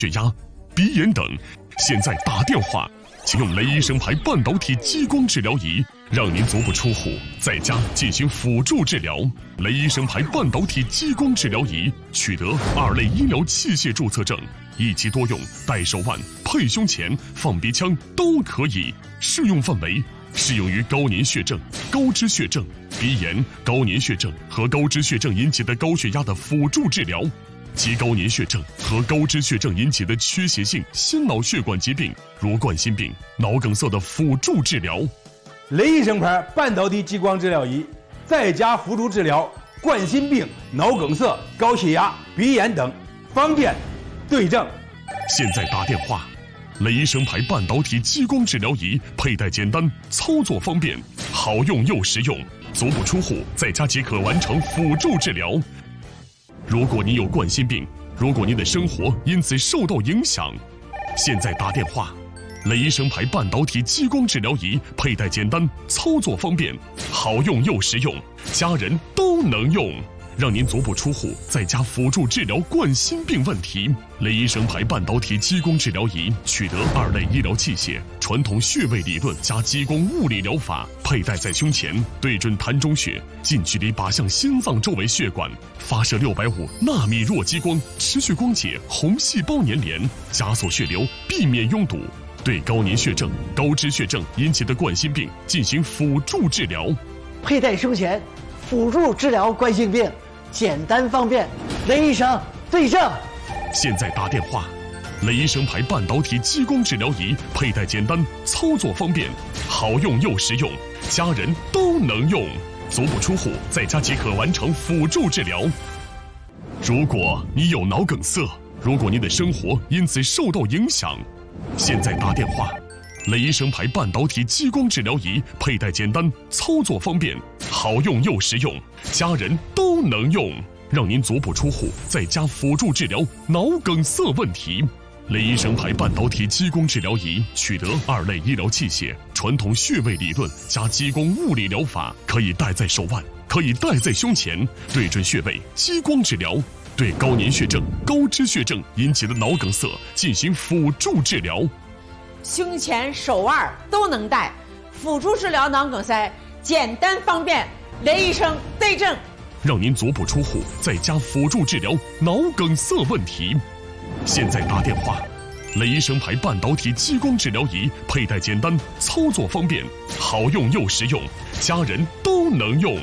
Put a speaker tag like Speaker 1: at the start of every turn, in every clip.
Speaker 1: 血压、鼻炎等，现在打电话，请用雷医生牌半导体激光治疗仪，让您足不出户，在家进行辅助治疗。雷医生牌半导体激光治疗仪取得2类医疗器械注册证，一机多用，戴手腕、配胸前、放鼻腔都可以。适用范围适用于高粘血症、高脂血症、鼻炎、高粘血症和高脂血症引起的高血压的辅助治疗，及高粘血症和高脂血症引起的缺血性心脑血管疾病，如冠心病、脑梗塞的辅助治疗。
Speaker 2: 雷医生牌半导体激光治疗仪，在家辅助治疗冠心病、脑梗塞、高血压、鼻炎等，方便对症。
Speaker 1: 现在打电话。雷医生牌半导体激光治疗仪佩戴简单，操作方便，好用又实用，足不出户，在家即可完成辅助治疗。如果您有冠心病，如果您的生活因此受到影响，现在打电话。雷医生牌半导体激光治疗仪佩戴简单，操作方便，好用又实用，家人都能用，让您足不出户，在家辅助治疗冠心病问题。雷医生牌半导体激光治疗仪取得2类医疗器械，传统穴位理论加激光物理疗法，佩戴在胸前，对准膻中穴，近距离靶向心脏周围血管，发射650纳米弱激光，持续光解红细胞粘连，加速血流，避免拥堵。对高粘血症、高脂血症引起的冠心病进行辅助治疗。
Speaker 3: 佩戴胸前，辅助治疗冠心病，简单方便，雷医生对症。
Speaker 1: 现在打电话。雷医生牌半导体激光治疗仪佩戴简单，操作方便，好用又实用，家人都能用，足不出户，在家即可完成辅助治疗。如果你有脑梗塞，如果您的生活因此受到影响，现在打电话。雷医生牌半导体激光治疗仪佩戴简单，操作方便，好用又实用，家人都能用，让您足不出户，在家辅助治疗脑梗塞问题。雷医生牌半导体激光治疗仪取得2类医疗器械，传统穴位理论加激光物理疗法，可以戴在手腕，可以戴在胸前，对准穴位激光治疗，对高粘血症、高脂血症引起的脑梗塞进行辅助治疗。
Speaker 4: 胸前、手腕都能戴，辅助治疗脑梗塞，简单方便，雷医生对症，
Speaker 1: 让您足不出户，在家辅助治疗脑梗塞问题。现在打电话。雷医生牌半导体激光治疗仪佩戴简单，操作方便，好用又实用，家人都能用。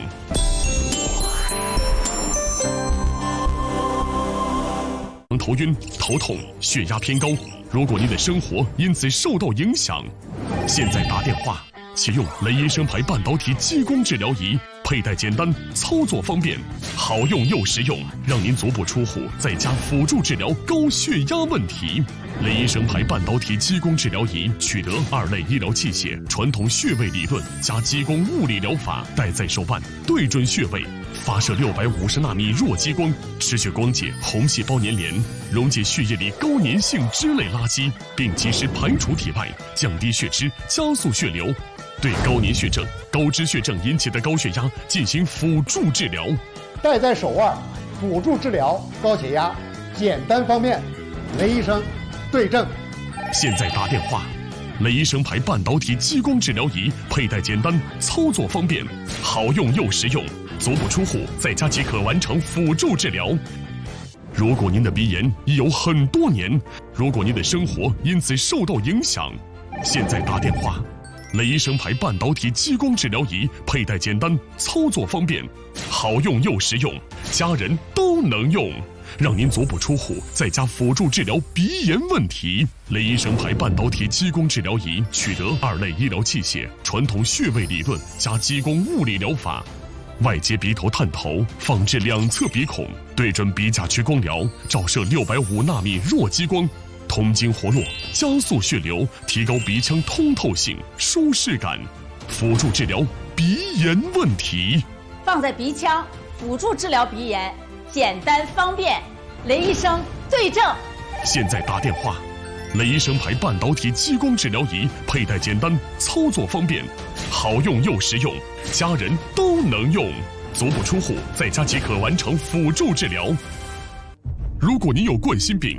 Speaker 1: 头晕、头痛、血压偏高，如果您的生活因此受到影响，现在打电话，启用雷医生牌半导体激光治疗仪，佩戴简单，操作方便，好用又实用，让您足不出户，在家辅助治疗高血压问题。雷医生牌半导体激光治疗仪取得2类医疗器械，传统穴位理论加激光物理疗法，戴在手腕，对准穴位，发射650纳米弱激光，持续光解红细胞粘连，溶解血液里高粘性脂类垃圾，并及时排除体外，降低血脂，加速血流。对高粘血症、高脂血症引起的高血压进行辅助治疗。
Speaker 5: 戴在手腕，辅助治疗高血压，简单方便，雷医生对症。
Speaker 1: 现在打电话。雷医生牌半导体激光治疗仪佩戴简单，操作方便，好用又实用，足不出户，在家即可完成辅助治疗。如果您的鼻炎已有很多年，如果您的生活因此受到影响，现在打电话。雷医生牌半导体激光治疗仪佩戴简单，操作方便，好用又实用，家人都能用，让您足不出户，在家辅助治疗鼻炎问题。雷医生牌半导体激光治疗仪取得2类医疗器械，传统穴位理论加激光物理疗法，外接鼻头探头，放置2侧鼻孔，对准鼻甲区光疗，照射650纳米弱激光，通经活络，加速血流，提高鼻腔通透性、舒适感，辅助治疗鼻炎问题。
Speaker 4: 放在鼻腔，辅助治疗鼻炎，简单方便，雷医生对症。
Speaker 1: 现在打电话。雷医生牌半导体激光治疗仪佩戴简单，操作方便，好用又实用，家人都能用，足不出户，在家即可完成辅助治疗。如果您有冠心病，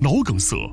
Speaker 1: 脑梗塞。